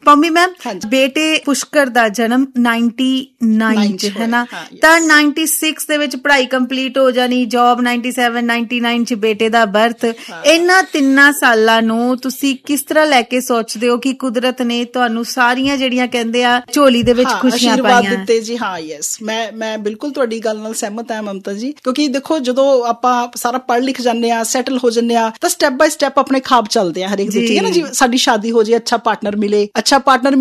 Pammi ma'am, ਬੇਟੇ ਪੁਸ਼ਕਰ ਦਾ ਜਨਮ 99 ਚ ਹੈ ਨਾ, ਤਾਂ 96 ਦੇ ਵਿੱਚ ਪੜ੍ਹਾਈ ਕੰਪਲੀਟ ਹੋ ਜਾਣੀ, ਜੌਬ 97, 99 ਚ ਬੇਟੇ ਦਾ ਬਰਥ। ਇਹਨਾਂ 3 ਸਾਲਾਂ ਨੂੰ ਤੁਸੀਂ ਕਿਸ ਤਰ੍ਹਾਂ ਲੈ ਕੇ ਸੋਚਦੇ ਹੋ ਕਿ ਕੁਦਰਤ ਨੇ ਤੁਹਾਨੂੰ ਸਾਰੀਆਂ ਜਿਹੜੀਆਂ ਕਹਿੰਦੇ ਆ ਝੋਲੀ ਦੇ ਵਿੱਚ ਖੁਸ਼ੀਆਂ ਪਾਈਆਂ ਦਿੱਤੇ ਜੀ? ਹਾਂ, ਯੈਸ, ਮੈਂ ਬਿਲਕੁਲ ਤੁਹਾਡੀ ਗੱਲ ਨਾਲ ਸਹਿਮਤ ਹਾਂ ਮਮਤਾ ਜੀ, ਕਿਉਂਕਿ ਦੇਖੋ ਜਦੋਂ ਆਪਾਂ ਸਾਰਾ ਪੜ੍ਹ ਲਿਖ ਜਾਂਦੇ ਆ, ਸੈਟਲ ਹੋ ਜਾਂਦੇ ਆ, ਤਾਂ ਸਟੈਪ ਬਾਈ ਸਟੈਪ ਆਪਣੇ ਖਾਬ ਚੱਲਦੇ ਆ ਹਰੇਕ ਦੇ, ਠੀਕ ਹੈ ਨਾ ਜੀ। ਸਾਡੀ ਸ਼ਾਦੀ ਹੋ ਜਾਏ, ਅੱਛਾ ਪਾਰਟਨਰ ਮਿਲੇ,